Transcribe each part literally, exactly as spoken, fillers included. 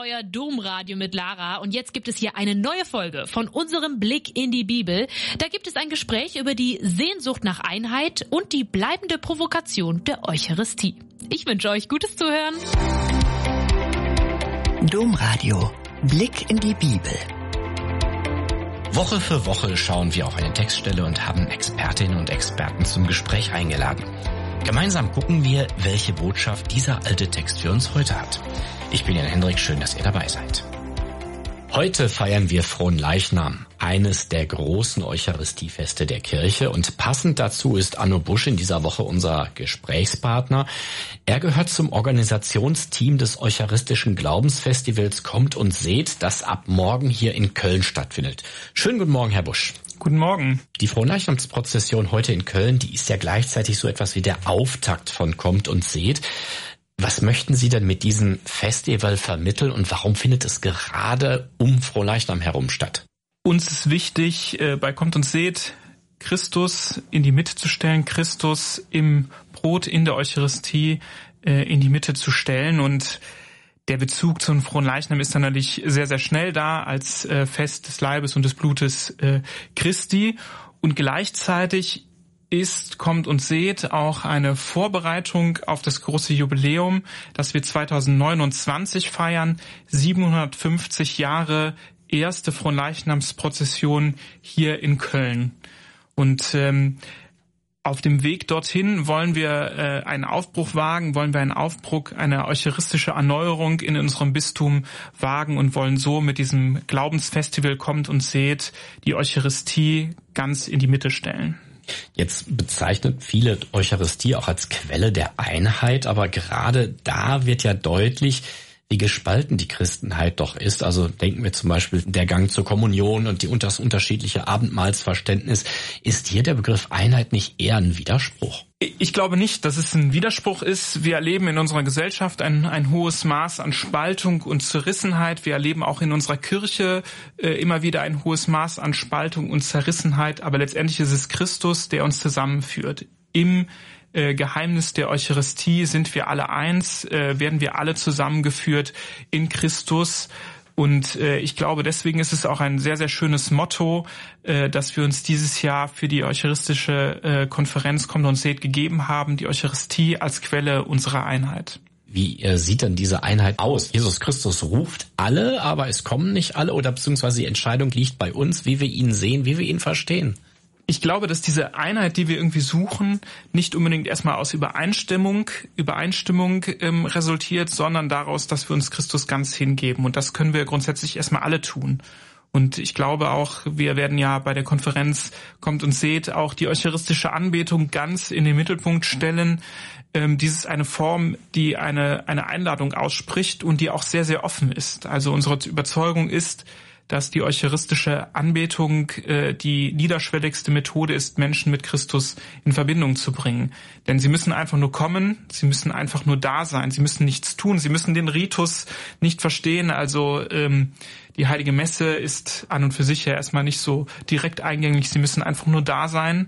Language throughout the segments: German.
euer Domradio mit Lara und jetzt gibt es hier eine neue Folge von unserem Blick in die Bibel. Da gibt es ein Gespräch über die Sehnsucht nach Einheit und die bleibende Provokation der Eucharistie. Ich wünsche euch gutes Zuhören. Domradio. Blick in die Bibel. Woche für Woche schauen wir auf eine Textstelle und haben Expertinnen und Experten zum Gespräch eingeladen. Gemeinsam gucken wir, welche Botschaft dieser alte Text für uns heute hat. Ich bin Jan Hendrik, schön, dass ihr dabei seid. Heute feiern wir Fronleichnam, eines der großen Eucharistiefeste der Kirche, und passend dazu ist Anno Busch in dieser Woche unser Gesprächspartner. Er gehört zum Organisationsteam des Eucharistischen Glaubensfestivals Kommt und Seht, das ab morgen hier in Köln stattfindet. Schönen guten Morgen, Herr Busch. Guten Morgen. Die Fronleichnamsprozession heute in Köln, die ist ja gleichzeitig so etwas wie der Auftakt von Kommt und Seht. Was möchten Sie denn mit diesem Festival vermitteln und warum findet es gerade um Fronleichnam herum statt? Uns ist wichtig, bei Kommt und Seht Christus in die Mitte zu stellen, Christus im Brot, in der Eucharistie in die Mitte zu stellen. Und der Bezug zum Fronleichnam ist dann natürlich sehr, sehr schnell da als Fest des Leibes und des Blutes Christi. Und gleichzeitig ist Kommt und Seht auch eine Vorbereitung auf das große Jubiläum, das wir zweitausendneunundzwanzig feiern, siebenhundertfünfzig Jahre erste Fronleichnamsprozession hier in Köln. Und ähm, auf dem Weg dorthin wollen wir äh, einen Aufbruch wagen, wollen wir einen Aufbruch, eine eucharistische Erneuerung in unserem Bistum wagen und wollen so mit diesem Glaubensfestival Kommt und Seht die Eucharistie ganz in die Mitte stellen. Jetzt bezeichnet viele Eucharistie auch als Quelle der Einheit, aber gerade da wird ja deutlich, wie gespalten die Christenheit doch ist. Also denken wir zum Beispiel der Gang zur Kommunion und die, das unterschiedliche Abendmahlsverständnis. Ist hier der Begriff Einheit nicht eher ein Widerspruch? Ich glaube nicht, dass es ein Widerspruch ist. Wir erleben in unserer Gesellschaft ein, ein hohes Maß an Spaltung und Zerrissenheit. Wir erleben auch in unserer Kirche äh, immer wieder ein hohes Maß an Spaltung und Zerrissenheit. Aber letztendlich ist es Christus, der uns zusammenführt. Im äh, Geheimnis der Eucharistie sind wir alle eins, äh, werden wir alle zusammengeführt in Christus. Und äh, ich glaube, deswegen ist es auch ein sehr, sehr schönes Motto, äh, dass wir uns dieses Jahr für die Eucharistische äh, Konferenz Kommt und Seht gegeben haben, die Eucharistie als Quelle unserer Einheit. Wie äh, sieht denn diese Einheit aus? Jesus Christus ruft alle, aber es kommen nicht alle, oder beziehungsweise die Entscheidung liegt bei uns, wie wir ihn sehen, wie wir ihn verstehen. Ich glaube, dass diese Einheit, die wir irgendwie suchen, nicht unbedingt erstmal aus Übereinstimmung, Übereinstimmung ähm, resultiert, sondern daraus, dass wir uns Christus ganz hingeben. Und das können wir grundsätzlich erstmal alle tun. Und ich glaube auch, wir werden ja bei der Konferenz Kommt und Seht auch die eucharistische Anbetung ganz in den Mittelpunkt stellen. Ähm, dies ist eine Form, die eine, eine Einladung ausspricht und die auch sehr, sehr offen ist. Also unsere Überzeugung ist, dass die eucharistische Anbetung äh, die niederschwelligste Methode ist, Menschen mit Christus in Verbindung zu bringen. Denn sie müssen einfach nur kommen, sie müssen einfach nur da sein, sie müssen nichts tun, sie müssen den Ritus nicht verstehen. Also ähm, die Heilige Messe ist an und für sich ja erstmal nicht so direkt eingängig, sie müssen einfach nur da sein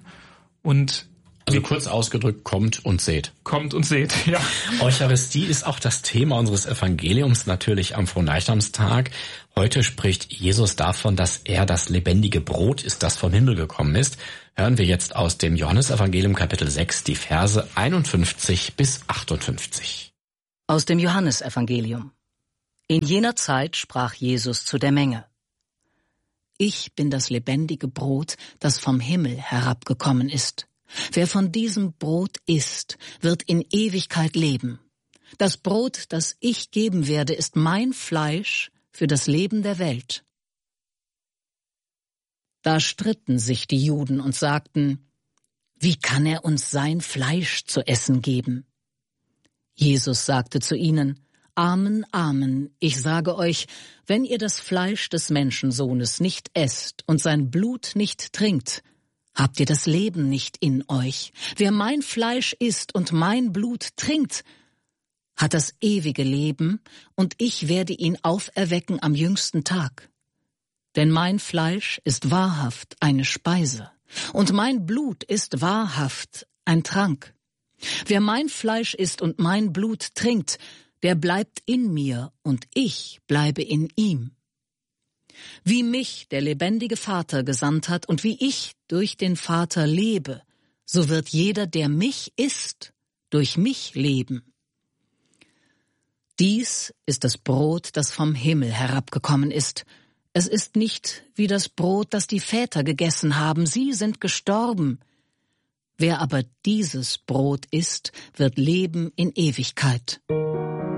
und Also kurz ausgedrückt, kommt und seht. Kommt und seht, ja. Eucharistie ist auch das Thema unseres Evangeliums, natürlich am Fronleichnamstag. Heute spricht Jesus davon, dass er das lebendige Brot ist, das vom Himmel gekommen ist. Hören wir jetzt aus dem Johannesevangelium Kapitel sechs die Verse einundfünfzig bis achtundfünfzig. Aus dem Johannesevangelium. In jener Zeit sprach Jesus zu der Menge: Ich bin das lebendige Brot, das vom Himmel herabgekommen ist. Wer von diesem Brot isst, wird in Ewigkeit leben. Das Brot, das ich geben werde, ist mein Fleisch für das Leben der Welt. Da stritten sich die Juden und sagten: Wie kann er uns sein Fleisch zu essen geben? Jesus sagte zu ihnen: Amen, Amen, ich sage euch, wenn ihr das Fleisch des Menschensohnes nicht esst und sein Blut nicht trinkt, habt ihr das Leben nicht in euch. Wer mein Fleisch isst und mein Blut trinkt, hat das ewige Leben, und ich werde ihn auferwecken am jüngsten Tag. Denn mein Fleisch ist wahrhaft eine Speise, und mein Blut ist wahrhaft ein Trank. Wer mein Fleisch isst und mein Blut trinkt, der bleibt in mir und ich bleibe in ihm. Wie mich der lebendige Vater gesandt hat und wie ich durch den Vater lebe, so wird jeder, der mich isst, durch mich leben. Dies ist das Brot, das vom Himmel herabgekommen ist. Es ist nicht wie das Brot, das die Väter gegessen haben, sie sind gestorben. Wer aber dieses Brot isst, wird leben in Ewigkeit.